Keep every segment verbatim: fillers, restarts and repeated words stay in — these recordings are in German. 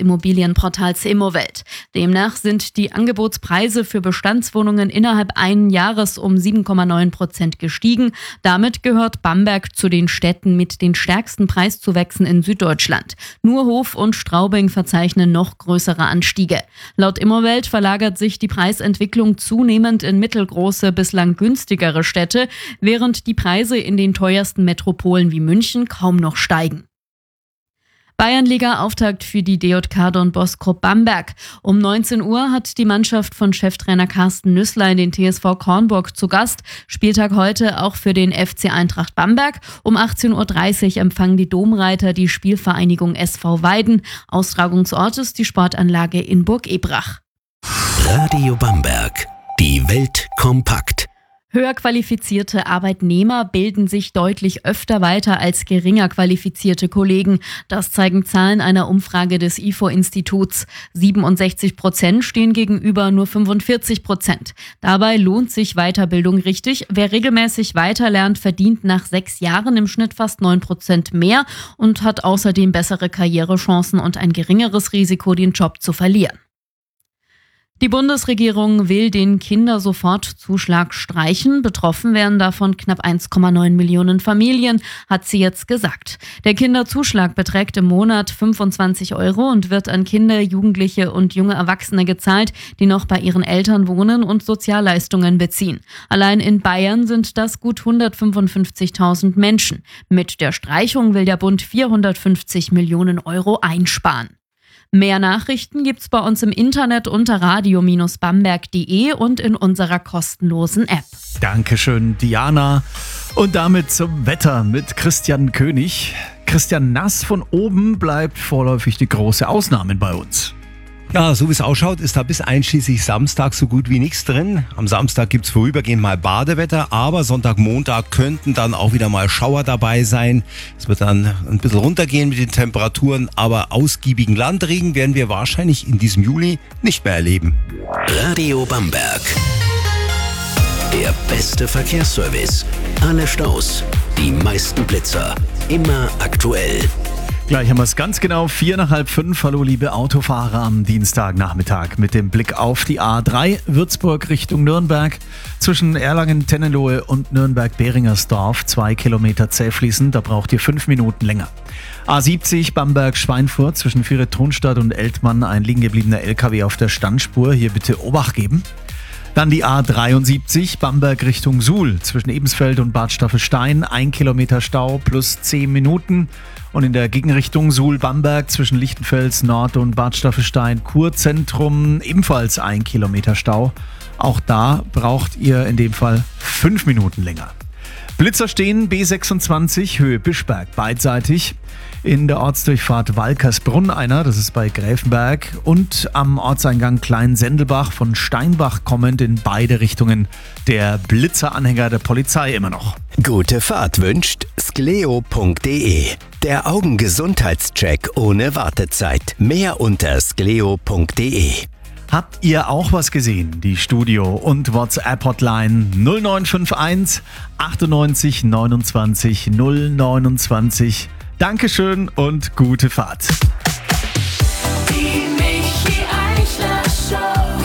Immobilienportals Immowelt. Demnach sind die Angebotspreise für Bestandswohnungen innerhalb einen Jahres um sieben Komma neun Prozent gestiegen. Damit gehört Bamberg zu den Städten mit den stärksten Preiszuwächsen in Süddeutschland. Nur Hof und Straubing verzeichnen noch größere Anstiege. Laut Immowelt verlagert sich die Preisentwicklung zunehmend in mittelgroße, bislang günstigere Städte, während die Preise in den teuersten Metropolen wie München kaum noch steigen. Bayernliga-Auftakt für die D J K Don Bosco Bamberg. Um neunzehn Uhr hat die Mannschaft von Cheftrainer Carsten Nüßlein den T S V Kornburg zu Gast. Spieltag heute auch für den F C Eintracht Bamberg. Um achtzehn Uhr dreißig empfangen die Domreiter die Spielvereinigung S V Weiden. Austragungsort ist die Sportanlage in Burg-Ebrach. Radio Bamberg. Die Welt kompakt. Höher qualifizierte Arbeitnehmer bilden sich deutlich öfter weiter als geringer qualifizierte Kollegen. Das zeigen Zahlen einer Umfrage des I F O-Instituts. siebenundsechzig Prozent stehen gegenüber nur fünfundvierzig Prozent. Dabei lohnt sich Weiterbildung richtig. Wer regelmäßig weiterlernt, verdient nach sechs Jahren im Schnitt fast neun Prozent mehr und hat außerdem bessere Karrierechancen und ein geringeres Risiko, den Job zu verlieren. Die Bundesregierung will den Kindersofortzuschlag streichen. Betroffen werden davon knapp eins Komma neun Millionen Familien, hat sie jetzt gesagt. Der Kinderzuschlag beträgt im Monat fünfundzwanzig Euro und wird an Kinder, Jugendliche und junge Erwachsene gezahlt, die noch bei ihren Eltern wohnen und Sozialleistungen beziehen. Allein in Bayern sind das gut hundertfünfundfünfzigtausend Menschen. Mit der Streichung will der Bund vierhundertfünfzig Millionen Euro einsparen. Mehr Nachrichten gibt's bei uns im Internet unter radio Bindestrich bamberg punkt de und in unserer kostenlosen App. Dankeschön, Diana. Und damit zum Wetter mit Christian König. Christian, nass von oben bleibt vorläufig die große Ausnahme bei uns. Ja, so wie es ausschaut, ist da bis einschließlich Samstag so gut wie nichts drin. Am Samstag gibt's vorübergehend mal Badewetter, aber Sonntag, Montag könnten dann auch wieder mal Schauer dabei sein. Es wird dann ein bisschen runtergehen mit den Temperaturen, aber ausgiebigen Landregen werden wir wahrscheinlich in diesem Juli nicht mehr erleben. Radio Bamberg. Der beste Verkehrsservice. Alle Staus, die meisten Blitzer, immer aktuell. Gleich haben wir es ganz genau, vier nach halb fünf. Hallo liebe Autofahrer am Dienstagnachmittag mit dem Blick auf die A drei Würzburg Richtung Nürnberg. Zwischen Erlangen-Tennenlohe und Nürnberg-Beringersdorf zwei Kilometer zäh fließen, da braucht ihr fünf Minuten länger. A siebzig Bamberg-Schweinfurt zwischen Viere-Thunstadt und Eltmann ein liegen gebliebener L K W auf der Standspur, hier bitte Obacht geben. Dann die A dreiundsiebzig Bamberg Richtung Suhl zwischen Ebensfeld und Bad Staffelstein, ein Kilometer Stau plus zehn Minuten. Und in der Gegenrichtung Suhl-Bamberg zwischen Lichtenfels Nord und Bad Staffelstein Kurzentrum ebenfalls ein Kilometer Stau. Auch da braucht ihr in dem Fall fünf Minuten länger. Blitzer stehen B sechsundzwanzig Höhe Bischberg beidseitig. In der Ortsdurchfahrt Walkersbrunn einer, das ist bei Gräfenberg, und am Ortseingang Kleinsendelbach von Steinbach kommend in beide Richtungen der Blitzeranhänger der Polizei immer noch. Gute Fahrt wünscht skleo punkt de. Der Augengesundheitscheck ohne Wartezeit. Mehr unter skleo punkt de. Habt ihr auch was gesehen? Die Studio- und WhatsApp-Hotline null neun fünf eins achtundneunzig neunundzwanzig null neunundzwanzig. Dankeschön und gute Fahrt. Die Michi Eichler Show.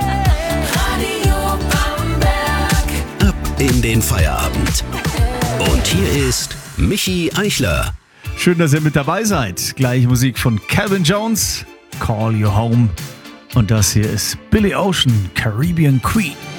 Radio Bamberg. Ab in den Feierabend. Und hier ist Michi Eichler. Schön, dass ihr mit dabei seid. Gleich Musik von Calvin Jones, Call You Home. Und das hier ist Billy Ocean, Caribbean Queen.